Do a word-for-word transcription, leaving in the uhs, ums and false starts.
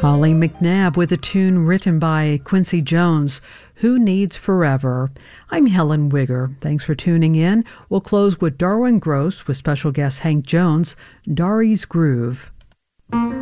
Holly McNabb with a tune written by Quincy Jones, Who Needs Forever? I'm Helen Wigger. Thanks for tuning in. We'll close with Darwin Gross with special guest Hank Jones, Dari's Groove.